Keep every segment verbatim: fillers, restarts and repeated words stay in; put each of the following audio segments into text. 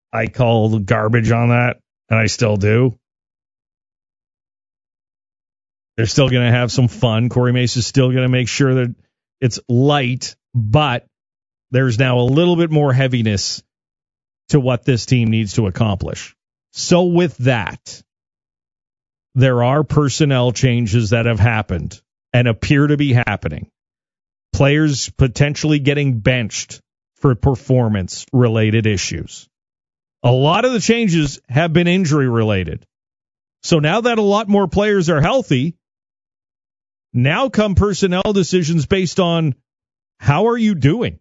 I called garbage on that, and I still do. They're still going to have some fun. Corey Mace is still going to make sure that it's light, but there's now a little bit more heaviness to what this team needs to accomplish. So with that, there are personnel changes that have happened and appear to be happening. Players potentially getting benched for performance-related issues. A lot of the changes have been injury-related. So now that a lot more players are healthy, now come personnel decisions based on how are you doing?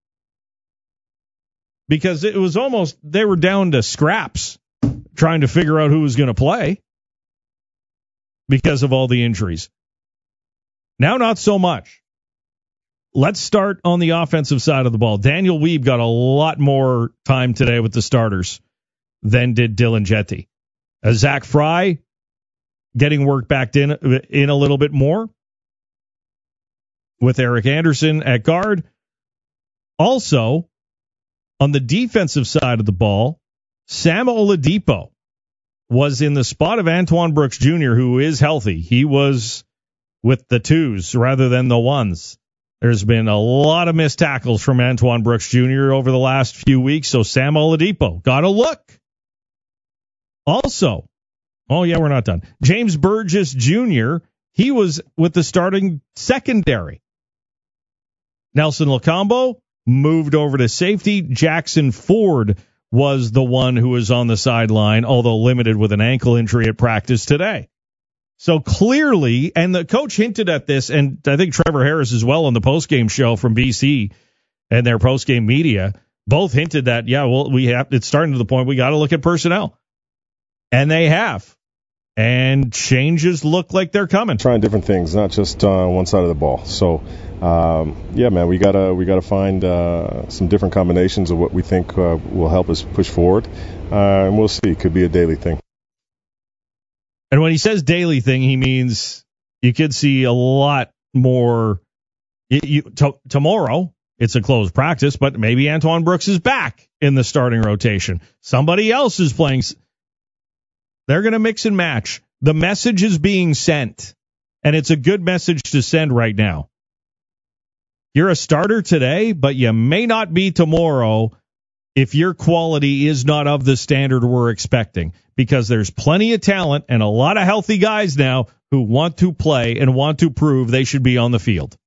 Because it was almost, they were down to scraps trying to figure out who was going to play because of all the injuries. Now, not so much. Let's start on the offensive side of the ball. Daniel Weeb got a lot more time today with the starters than did Dylan Jetty. Uh, Zach Fry getting work back in, in a little bit more with Eric Anderson at guard. Also, on the defensive side of the ball, Sam Oladipo was in the spot of Antoine Brooks Junior, who is healthy. He was with the twos rather than the ones. There's been a lot of missed tackles from Antoine Brooks Junior over the last few weeks, so Sam Oladipo got a look. Also, oh yeah, we're not done. James Burgess Junior, he was with the starting secondary. Nelson Locambo moved over to safety. Jackson Ford was the one who was on the sideline, although limited with an ankle injury at practice today. So clearly, and the coach hinted at this, and I think Trevor Harris as well on the postgame show from B C and their postgame media, both hinted that, yeah, well, we have, it's starting to the point we got to look at personnel. And they have. And changes look like they're coming. Trying different things, not just uh, one side of the ball. So, um, yeah, man, we gotta we gotta find uh, some different combinations of what we think uh, will help us push forward, uh, and we'll see. It could be a daily thing. And when he says daily thing, he means you could see a lot more. You, you, t- tomorrow, it's a closed practice, but maybe Antoine Brooks is back in the starting rotation. Somebody else is playing. They're going to mix and match. The message is being sent, and it's a good message to send right now. You're a starter today, but you may not be tomorrow if your quality is not of the standard we're expecting, because there's plenty of talent and a lot of healthy guys now who want to play and want to prove they should be on the field.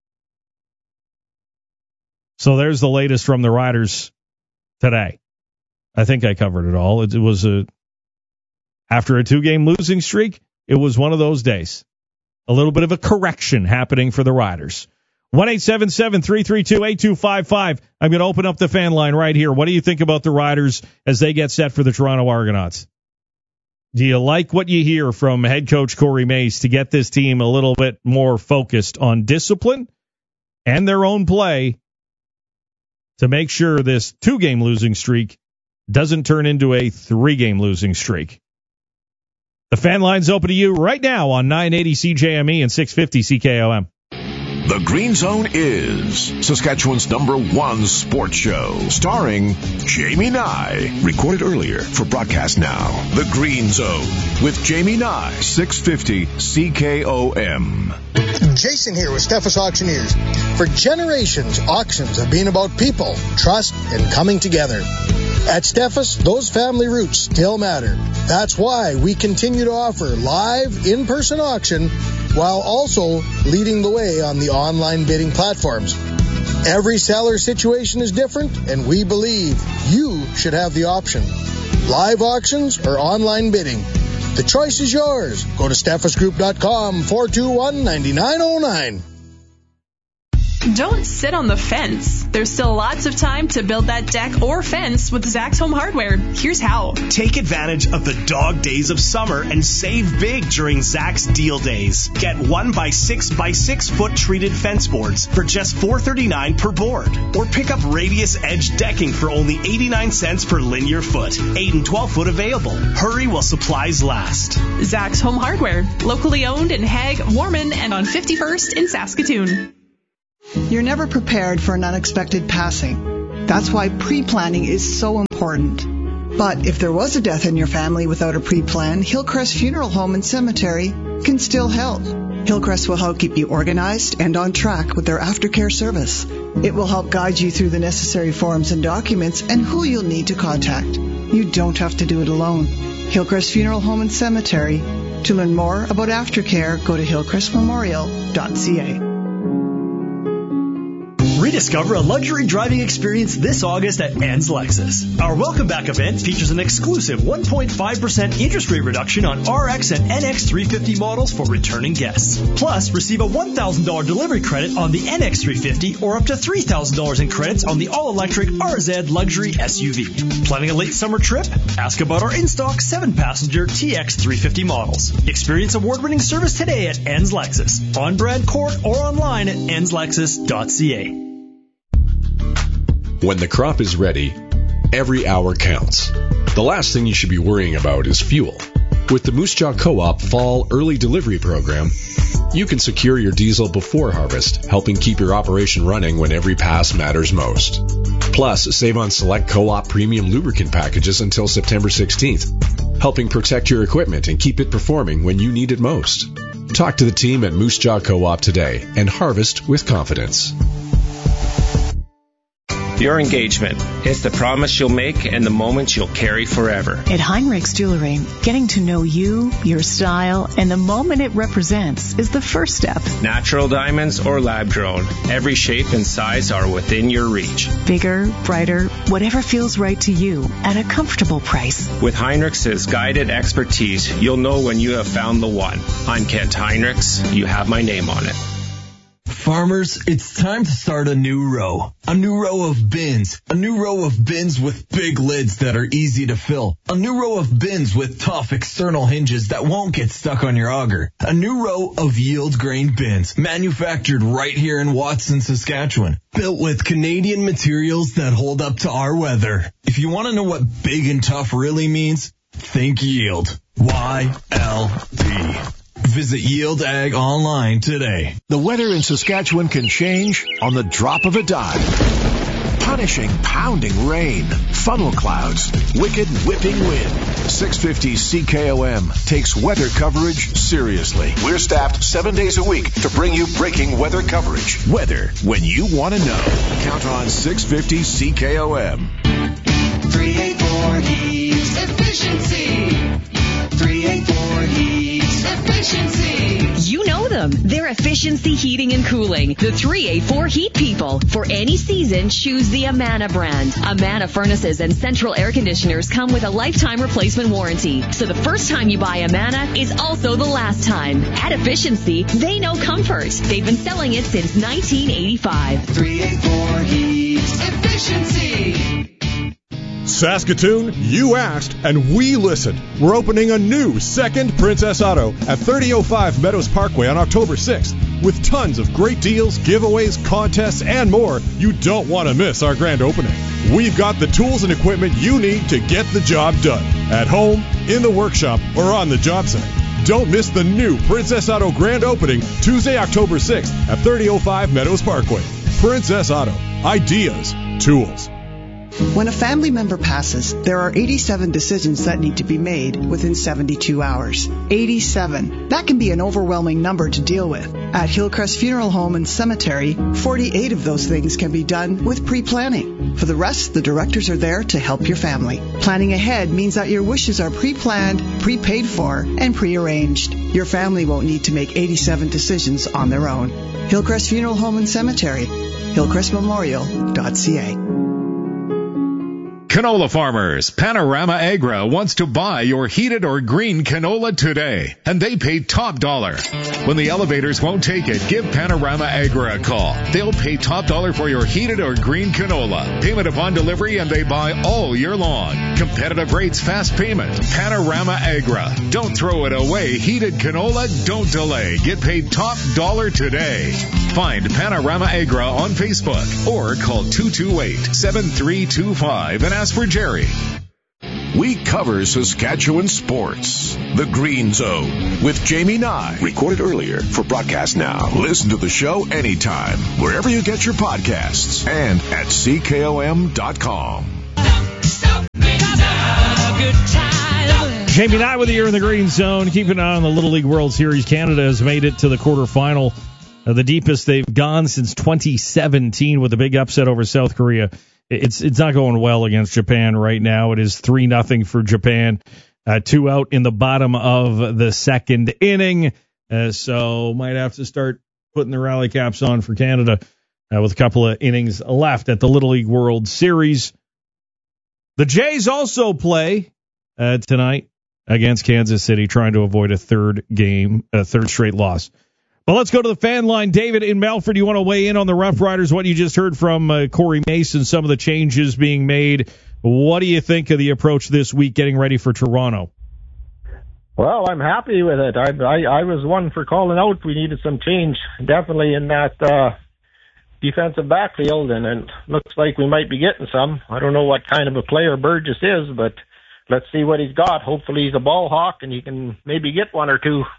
So there's the latest from the Riders today. I think I covered it all. It, it was a After a two-game losing streak, it was one of those days. A little bit of a correction happening for the Riders. one eight seven seven, three three two, eight two five five. I'm going to open up the fan line right here. What do you think about the Riders as they get set for the Toronto Argonauts? Do you like what you hear from head coach Corey Mace to get this team a little bit more focused on discipline and their own play to make sure this two-game losing streak doesn't turn into a three-game losing streak? The fan line's open to you right now on nine eighty C J M E and six fifty C K O M. The Green Zone is Saskatchewan's number one sports show, starring Jamie Nye. Recorded earlier for broadcast now. The Green Zone with Jamie Nye, six fifty C K O M. Jason here with Steffes Auctioneers. For generations, auctions have been about people, trust, and coming together. At Steffes, those family roots still matter. That's why we continue to offer live, in-person auction while also leading the way on the online bidding platforms. Every seller situation is different, and we believe you should have the option. Live auctions or online bidding. The choice is yours. Go to steffes group dot com, four two one, nine nine zero nine. Don't sit on the fence. There's still lots of time to build that deck or fence with Zach's Home Hardware. Here's how. Take advantage of the dog days of summer and save big during Zach's Deal Days. Get one by six by six foot treated fence boards for just four thirty-nine per board. Or pick up Radius Edge decking for only eighty-nine cents per linear foot. eight and twelve foot available. Hurry while supplies last. Zach's Home Hardware. Locally owned in Hague, Warman, and on fifty-first in Saskatoon. You're never prepared for an unexpected passing. That's why pre-planning is so important. But if there was a death in your family without a pre-plan, Hillcrest Funeral Home and Cemetery can still help. Hillcrest will help keep you organized and on track with their aftercare service. It will help guide you through the necessary forms and documents and who you'll need to contact. You don't have to do it alone. Hillcrest Funeral Home and Cemetery. To learn more about aftercare, go to hillcrest memorial dot c a. Rediscover a luxury driving experience this August at Ann's Lexus. Our Welcome Back event features an exclusive one point five percent interest rate reduction on R X and N X three fifty models for returning guests. Plus, receive a one thousand dollars delivery credit on the N X three fifty or up to three thousand dollars in credits on the all-electric R Z luxury S U V. Planning a late summer trip? Ask about our in-stock seven-passenger T X three fifty models. Experience award-winning service today at Ann's Lexus, on Brand Court or online at ans lexus dot c a. When the crop is ready, every hour counts. The last thing you should be worrying about is fuel. With the Moose Jaw Co-op Fall Early Delivery Program, you can secure your diesel before harvest, helping keep your operation running when every pass matters most. Plus, save on select Co-op premium lubricant packages until September sixteenth, helping protect your equipment and keep it performing when you need it most. Talk to the team at Moose Jaw Co-op today and harvest with confidence. Your engagement is the promise you'll make and the moments you'll carry forever. At Heinrichs Jewelry, getting to know you, your style, and the moment it represents is the first step. Natural diamonds or lab-grown, every shape and size are within your reach. Bigger, brighter, whatever feels right to you at a comfortable price. With Heinrichs' guided expertise, you'll know when you have found the one. I'm Kent Heinrichs. You have my name on it. Farmers, it's time to start a new row. A new row of bins. A new row of bins with big lids that are easy to fill. A new row of bins with tough external hinges that won't get stuck on your auger. A new row of yield grain bins, manufactured right here in Watson, Saskatchewan. Built with Canadian materials that hold up to our weather. If you want to know what big and tough really means, think yield. Y L D. Visit Yield Ag online today. The weather in Saskatchewan can change on the drop of a dime. Punishing, pounding rain, funnel clouds, wicked whipping wind. six fifty C K O M takes weather coverage seriously. We're staffed seven days a week to bring you breaking weather coverage. Weather when you want to know. Count on six fifty C K O M. three eighty-four Heat Efficiency. three eighty-four Heat Efficiency. You know them. They're Efficiency Heating and Cooling. The three A four Heat People. For any season, choose the Amana brand. Amana furnaces and central air conditioners come with a lifetime replacement warranty. So the first time you buy Amana is also the last time. At Efficiency, they know comfort. They've been selling it since nineteen eighty-five. three eighty-four Heat Efficiency. Saskatoon, you asked, and we listened. We're opening a new second Princess Auto at thirty oh five Meadows Parkway on October sixth. With tons of great deals, giveaways, contests, and more, you don't want to miss our grand opening. We've got the tools and equipment you need to get the job done. At home, in the workshop, or on the job site. Don't miss the new Princess Auto grand opening Tuesday, October sixth at thirty oh five Meadows Parkway. Princess Auto. Ideas. Tools. When a family member passes, there are eighty-seven decisions that need to be made within seventy-two hours. eighty-seven. That can be an overwhelming number to deal with. At Hillcrest Funeral Home and Cemetery, forty-eight of those things can be done with pre-planning. For the rest, the directors are there to help your family. Planning ahead means that your wishes are pre-planned, pre-paid for, and pre-arranged. Your family won't need to make eighty-seven decisions on their own. Hillcrest Funeral Home and Cemetery, hillcrest memorial dot c a. Canola farmers, Panorama Agra wants to buy your heated or green canola today, and they pay top dollar. When the elevators won't take it, give Panorama Agra a call. They'll pay top dollar for your heated or green canola. Payment upon delivery, and they buy all year long. Competitive rates, fast payment. Panorama Agra. Don't throw it away. Heated canola, don't delay. Get paid top dollar today. Find Panorama Agra on Facebook or call two two eight, seven three two five and ask for Jerry. We cover Saskatchewan sports. The Green Zone with Jamie Nye. Recorded earlier for broadcast now. Listen to the show anytime, wherever you get your podcasts, and at C K O M dot com. Stop me now. Jamie Nye with you here in the Green Zone. Keep an eye on the Little League World Series. Canada has made it to the quarterfinal, uh, the deepest they've gone since twenty seventeen with a big upset over South Korea. It's it's not going well against Japan right now. It is three nothing for Japan. Uh, two out in the bottom of the second inning. Uh, so might have to start putting the rally caps on for Canada uh, with a couple of innings left at the Little League World Series. The Jays also play uh, tonight against Kansas City, trying to avoid a third game, a third straight loss. But let's go to the fan line. David in Melford, you want to weigh in on the Rough Riders, what you just heard from uh, Corey Mason, some of the changes being made. What do you think of the approach this week getting ready for Toronto? Well, I'm happy with it. I, I, I was one for calling out we needed some change, definitely in that uh, defensive backfield, and it looks like we might be getting some. I don't know what kind of a player Burgess is, but let's see what he's got. Hopefully he's a ball hawk and he can maybe get one or two.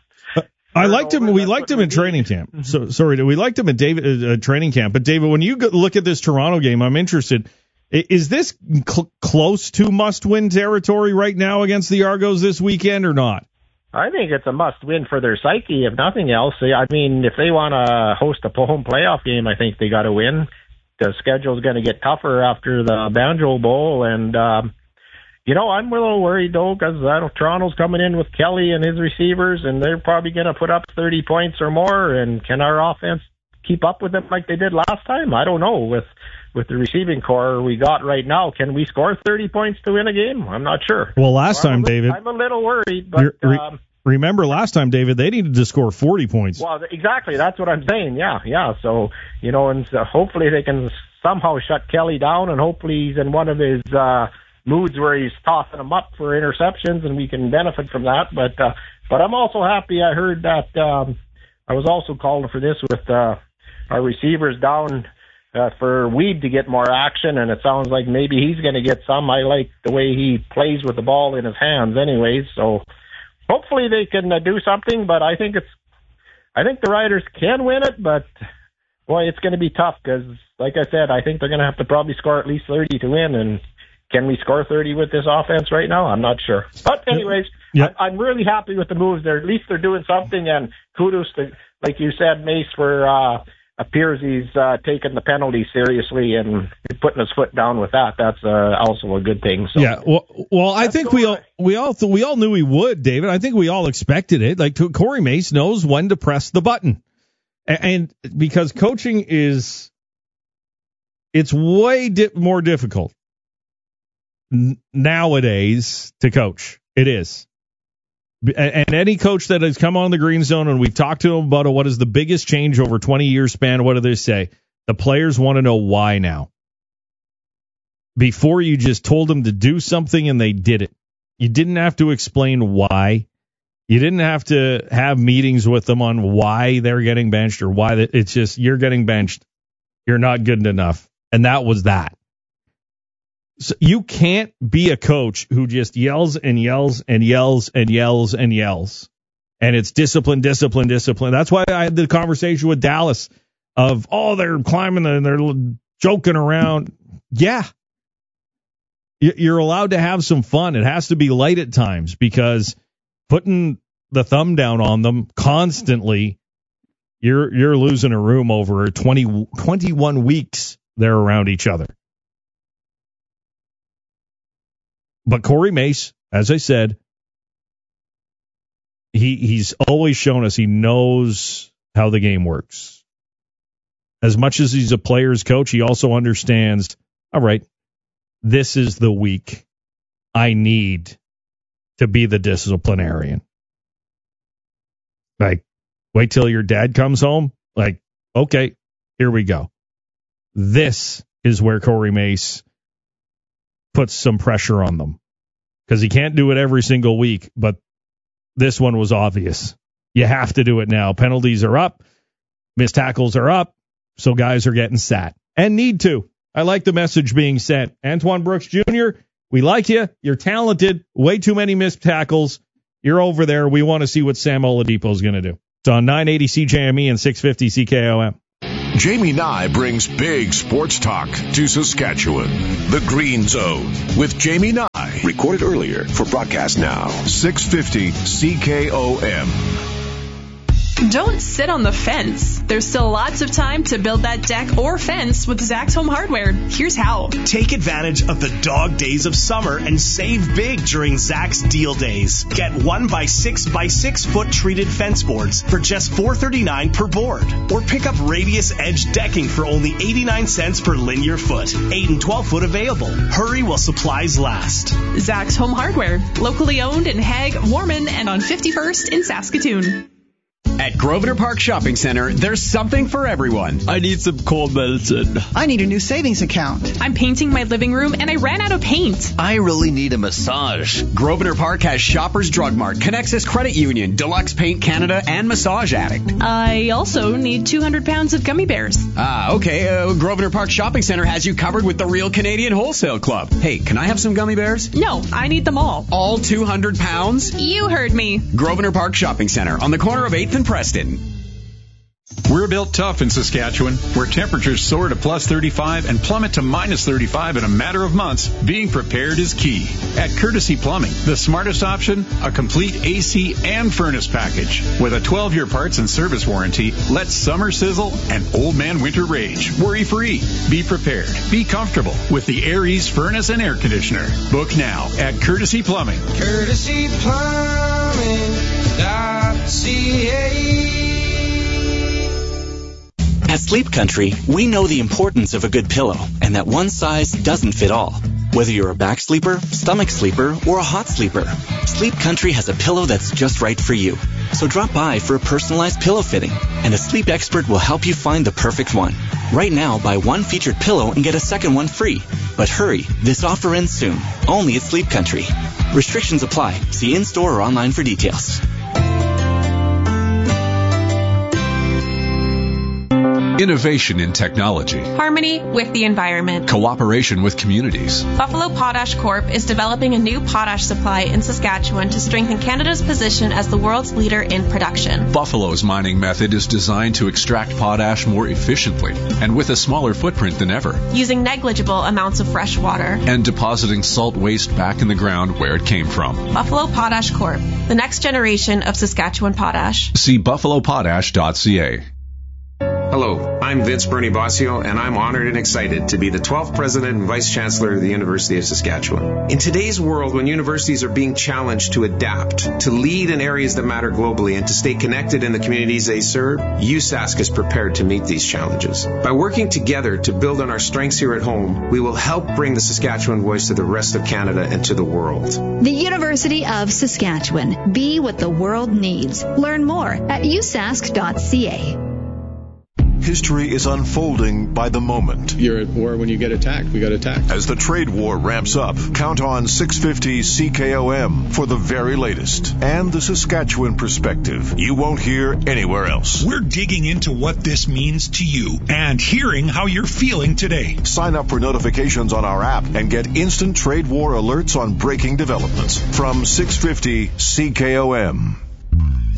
I liked him. We liked him in training camp. So sorry, we liked him in David uh, training camp. But David, when you go, look at this Toronto game, I'm interested. Is this cl- close to must-win territory right now against the Argos this weekend or not? I think it's a must-win for their psyche, if nothing else. I mean, if they want to host a home playoff game, I think they got to win. The schedule's going to get tougher after the Banjo Bowl, and um, you know, I'm a little worried, though, because I know Toronto's coming in with Kelly and his receivers, and they're probably going to put up thirty points or more. And can our offense keep up with them like they did last time? I don't know. With with the receiving core we got right now, can we score thirty points to win a game? I'm not sure. Well, last time, I'm a, David, I'm a little worried, but re- um, remember last time, David, they needed to score forty points. Well, exactly. That's what I'm saying. Yeah, yeah. So, you know, and so hopefully they can somehow shut Kelly down, and hopefully he's in one of his uh, moods where he's tossing them up for interceptions, and we can benefit from that. But uh, but I'm also happy. I heard that um, I was also calling for this with uh, our receivers down uh, for Weed to get more action, and it sounds like maybe he's going to get some. I like the way he plays with the ball in his hands, anyways. So hopefully they can uh, do something. But I think it's I think the Riders can win it, but boy, it's going to be tough because, like I said, I think they're going to have to probably score at least thirty to win, and can we score thirty with this offense right now? I'm not sure. But anyways, yep. I, I'm really happy with the moves. They're, at least they're doing something, and kudos to, like you said, Mace, for uh, appears he's uh, taking the penalty seriously and putting his foot down with that. That's uh, also a good thing. So. Yeah, well, well I think we all, we all th- we all knew he would, David. I think we all expected it. Like Corey Mace knows when to press the button. And because coaching is, it's way di- more difficult n- nowadays to coach. It is. And any coach that has come on the Green Zone and we've talked to them about it, what is the biggest change over twenty year span? What do they say? The players want to know why now. Before you just told them to do something and they did it. You didn't have to explain why. You didn't have to have meetings with them on why they're getting benched or why that. It's just you're getting benched. You're not good enough. And that was that. So you can't be a coach who just yells and yells and yells and yells and yells. And it's discipline, discipline, discipline. That's why I had the conversation with Dallas of, oh, they're climbing and they're joking around. Yeah. You're allowed to have some fun. It has to be light at times because putting the thumb down on them constantly, you're you're losing a room over twenty, twenty-one weeks they're around each other. But Corey Mace, as I said, he he's always shown us he knows how the game works. As much as he's a player's coach, he also understands, all right, this is the week I need to be the disciplinarian. Like, wait till your dad comes home. Like, okay, here we go. This is where Corey Mace puts some pressure on them because he can't do it every single week, but this one was obvious. You have to do it now. Penalties are up. Missed tackles are up. So guys are getting sat and need to. I like the message being sent. Antoine Brooks Junior, we like you. You're talented. Way too many missed tackles. You're over there. We want to see what Sam Oladipo is going to do. It's on nine eighty C J M E and six fifty C K O M. Jamie Nye brings big sports talk to Saskatchewan. The Green Zone with Jamie Nye. Nye. Recorded earlier for broadcast now. six fifty C K O M. Don't sit on the fence. There's still lots of time to build that deck or fence with Zach's Home Hardware. Here's how. Take advantage of the dog days of summer and save big during Zach's Deal Days. Get one by six by six foot treated fence boards for just four thirty-nine per board. Or pick up Radius Edge decking for only eighty-nine cents per linear foot. eight and twelve foot available. Hurry while supplies last. Zach's Home Hardware. Locally owned in Hague, Warman, and on fifty-first in Saskatoon. At Grosvenor Park Shopping Center, there's something for everyone. I need some cold medicine. I need a new savings account. I'm painting my living room and I ran out of paint. I really need a massage. Grosvenor Park has Shoppers Drug Mart, Connexus Credit Union, Deluxe Paint Canada, and Massage Addict. I also need two hundred pounds of gummy bears. Ah, okay. Uh, Grosvenor Park Shopping Center has you covered with the Real Canadian Wholesale Club. Hey, can I have some gummy bears? No, I need them all. All two hundred pounds? You heard me. Grosvenor Park Shopping Center on the corner of eighth and Preston. We're built tough in Saskatchewan, where temperatures soar to plus thirty-five and plummet to minus thirty-five in a matter of months. Being prepared is key. At Courtesy Plumbing, the smartest option, a complete A C and furnace package. With a twelve-year parts and service warranty, let summer sizzle and old man winter rage. Worry-free. Be prepared. Be comfortable with the Aries furnace and air conditioner. Book now at Courtesy Plumbing. Courtesy Plumbing dot C A. At Sleep Country, we know the importance of a good pillow and that one size doesn't fit all. Whether you're a back sleeper, stomach sleeper, or a hot sleeper, Sleep Country has a pillow that's just right for you. So drop by for a personalized pillow fitting, and a sleep expert will help you find the perfect one. Right now, buy one featured pillow and get a second one free. But hurry, this offer ends soon, only at Sleep Country. Restrictions apply. See in-store or online for details. Innovation in technology. Harmony with the environment. Cooperation with communities. Buffalo Potash Corp is developing a new potash supply in Saskatchewan to strengthen Canada's position as the world's leader in production. Buffalo's mining method is designed to extract potash more efficiently and with a smaller footprint than ever. Using negligible amounts of fresh water. And depositing salt waste back in the ground where it came from. Buffalo Potash Corp, the next generation of Saskatchewan potash. See buffalo potash dot c a. Hello, I'm Vince Bernie Bossio, and I'm honored and excited to be the twelfth President and Vice Chancellor of the University of Saskatchewan. In today's world, when universities are being challenged to adapt, to lead in areas that matter globally, and to stay connected in the communities they serve, U S A S C is prepared to meet these challenges. By working together to build on our strengths here at home, we will help bring the Saskatchewan voice to the rest of Canada and to the world. The University of Saskatchewan. Be what the world needs. Learn more at u s a s c dot c a. History is unfolding by the moment. You're at war when you get attacked. We got attacked. As the trade war ramps up, count on six fifty C K O M for the very latest and the Saskatchewan perspective you won't hear anywhere else. We're digging into what this means to you and hearing how you're feeling today. Sign up for notifications on our app and get instant trade war alerts on breaking developments from six fifty C K O M.